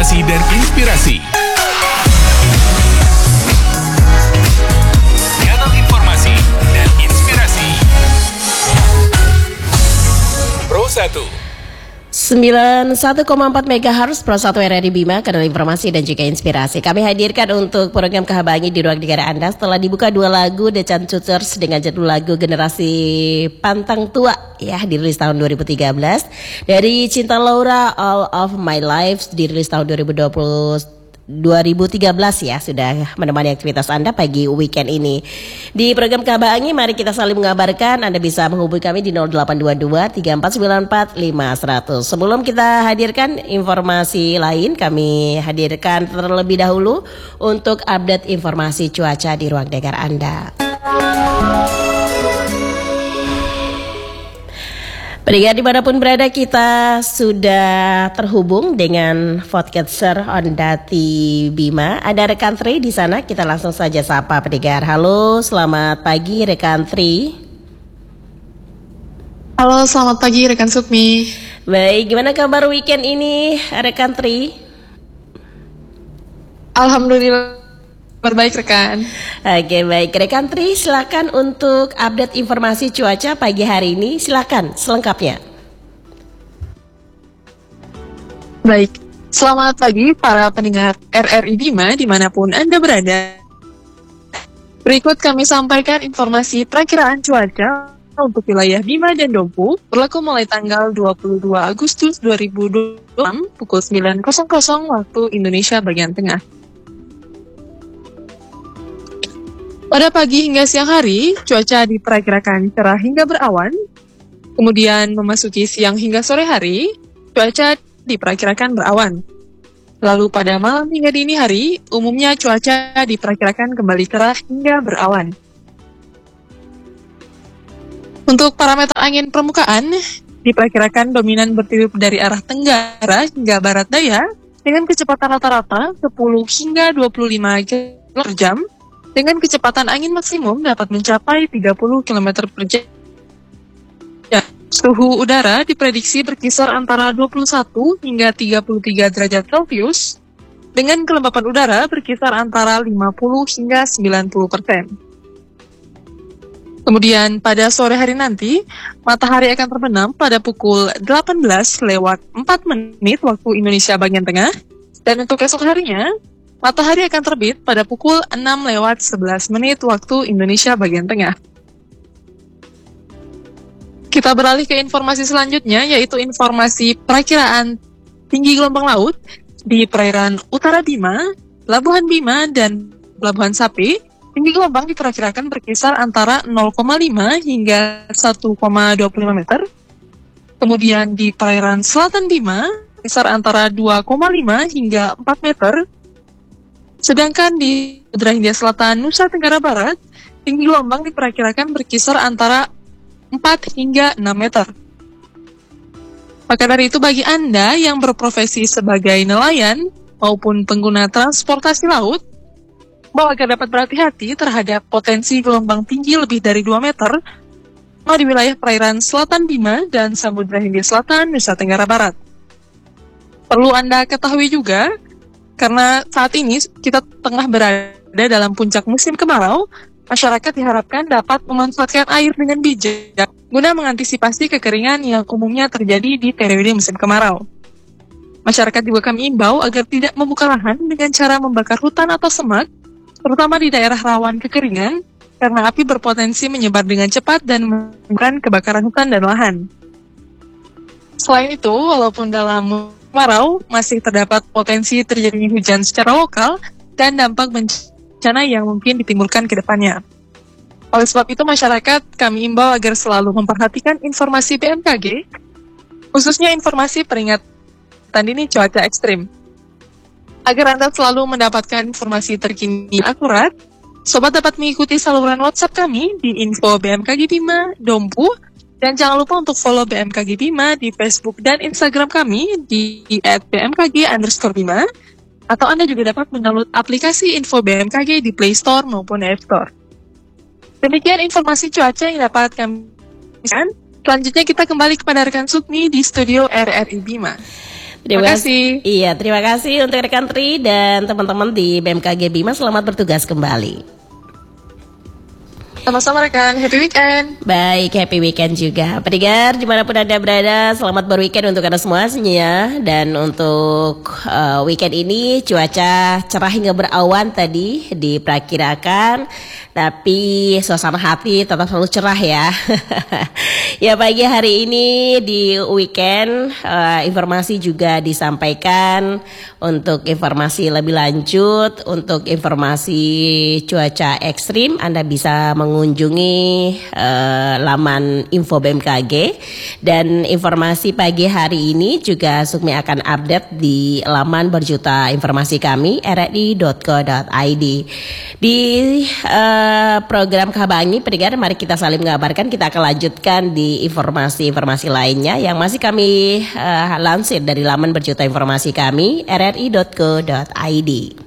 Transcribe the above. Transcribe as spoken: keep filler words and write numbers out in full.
informasi dan inspirasi. Kanal informasi dan inspirasi Pro satu sembilan puluh satu koma empat megahertz Pro satu R R I Bima, kanal informasi dan juga inspirasi. Kami hadirkan untuk program Kehabangi di ruang negara Anda setelah dibuka dua lagu The Chancucers dengan judul lagu Generasi Pantang Tua ya, dirilis tahun dua ribu tiga belas. Dari Cinta Laura All of My Life dirilis tahun dua ribu dua puluh dua ribu tiga belas ya, sudah menemani aktivitas Anda pagi weekend ini. Di program Kehabangi, mari kita saling mengabarkan. Anda bisa menghubungi kami di nol delapan dua dua tiga empat sembilan empat lima satu nol nol. Sebelum kita hadirkan informasi lain, kami hadirkan terlebih dahulu untuk update informasi cuaca di ruang dengar Anda. Pendengar dimanapun berada, kita sudah terhubung dengan podcaster Ondati Bima. Ada rekan Tri di sana, kita langsung saja sapa pendengar. Halo, selamat pagi rekan Tri. Halo, selamat pagi rekan Sukmi. Baik, gimana kabar weekend ini rekan Tri? Alhamdulillah berbaik rekan. Oke, baik rekan Tri, silakan untuk update informasi cuaca pagi hari ini, silakan selengkapnya. Baik, selamat pagi para pendengar R R I Bima dimanapun Anda berada. Berikut kami sampaikan informasi perakiraan cuaca untuk wilayah Bima dan Dompu berlaku mulai tanggal dua puluh dua Agustus dua ribu dua puluh enam pukul sembilan waktu Indonesia bagian tengah. Pada pagi hingga siang hari, cuaca diperkirakan cerah hingga berawan. Kemudian memasuki siang hingga sore hari, cuaca diperkirakan berawan. Lalu pada malam hingga dini hari, umumnya cuaca diperkirakan kembali cerah hingga berawan. Untuk parameter angin permukaan, diperkirakan dominan bertiup dari arah tenggara hingga barat daya dengan kecepatan rata-rata sepuluh hingga dua puluh lima kilometer per jam. Dengan kecepatan angin maksimum dapat mencapai tiga puluh kilometer per jam. Ya, suhu udara diprediksi berkisar antara dua puluh satu hingga tiga puluh tiga derajat Celcius, dengan kelembapan udara berkisar antara lima puluh hingga sembilan puluh persen. Kemudian pada sore hari nanti, matahari akan terbenam pada pukul delapan belas lewat empat menit waktu Indonesia bagian tengah, dan untuk esok harinya, matahari akan terbit pada pukul enam lewat sebelas menit waktu Indonesia bagian tengah. Kita beralih ke informasi selanjutnya, yaitu informasi perakiraan tinggi gelombang laut di perairan Utara Bima, Pelabuhan Bima, dan Pelabuhan Sapi. Tinggi gelombang diperkirakan berkisar antara nol koma lima hingga satu koma dua puluh lima meter. Kemudian di perairan Selatan Bima, berkisar antara dua koma lima hingga empat meter. Sedangkan di Samudra Hindia Selatan, Nusa Tenggara Barat, tinggi gelombang diperkirakan berkisar antara empat hingga enam meter. Maka dari itu bagi Anda yang berprofesi sebagai nelayan maupun pengguna transportasi laut, bahwa agar dapat berhati-hati terhadap potensi gelombang tinggi lebih dari dua meter di wilayah perairan Selatan Bima dan Samudra Hindia Selatan, Nusa Tenggara Barat. Perlu Anda ketahui juga, karena saat ini kita tengah berada dalam puncak musim kemarau, masyarakat diharapkan dapat memanfaatkan air dengan bijak guna mengantisipasi kekeringan yang umumnya terjadi di periode musim kemarau. Masyarakat juga kami imbau agar tidak membuka lahan dengan cara membakar hutan atau semak, terutama di daerah rawan kekeringan, karena api berpotensi menyebar dengan cepat dan menimbulkan kebakaran hutan dan lahan. Selain itu, walaupun dalam kemarau masih terdapat potensi terjadinya hujan secara lokal dan dampak bencana yang mungkin ditimbulkan ke depannya. Oleh sebab itu, masyarakat kami imbau agar selalu memperhatikan informasi B M K G, khususnya informasi peringatan dini cuaca ekstrim. Agar Anda selalu mendapatkan informasi terkini akurat, sobat dapat mengikuti saluran WhatsApp kami di info B M K G Bima, Dompu, dan jangan lupa untuk follow B M K G Bima di Facebook dan Instagram kami di at b m k g underscore bima, atau Anda juga dapat mendownload aplikasi info B M K G di Play Store maupun App Store. Demikian informasi cuaca yang dapat kami sampaikan. Selanjutnya kita kembali kepada rekan Sukmi di studio R R I Bima. Terima Terima kasih. Iya, terima kasih untuk rekan Tri dan teman-teman di B M K G Bima. Selamat bertugas kembali. Sama-sama rekan, happy weekend. Baik, happy weekend juga. Pendengar, dimanapun Anda berada, selamat berweekend untuk Anda semua semuanya. Dan untuk uh, weekend ini cuaca cerah hingga berawan tadi diperkirakan. Tapi suasana hati tetap selalu cerah ya. Ya, pagi hari ini di weekend uh, informasi juga disampaikan. Untuk informasi lebih lanjut, untuk informasi cuaca ekstrim, Anda bisa mengunjungi uh, laman info B M K G. Dan informasi pagi hari ini juga Sukmi akan update di laman berjuta informasi kami r r i dot co dot i d. Di uh, program Kabangi, pendengar, mari kita saling mengabarkan. Kita akan lanjutkan di informasi-informasi lainnya yang masih kami uh, lansir dari laman berjuta informasi kami r r i dot co dot i d.